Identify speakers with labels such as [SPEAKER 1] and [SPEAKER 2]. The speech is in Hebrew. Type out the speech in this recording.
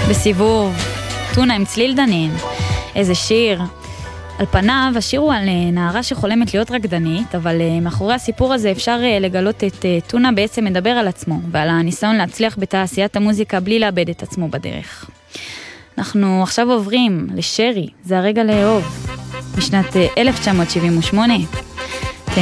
[SPEAKER 1] בסיבוב, טונה עם צליל דנין. איזה שיר. על פניו, השיר הוא על נערה שחולמת להיות רקדנית, אבל מאחורי הסיפור הזה אפשר לגלות את טונה בעצם מדבר על עצמו, ועל הניסיון להצליח בתעשיית המוזיקה בלי לאבד את עצמו בדרך. אנחנו עכשיו עוברים לשרי, זה הרגע לאהוב, משנת 1978.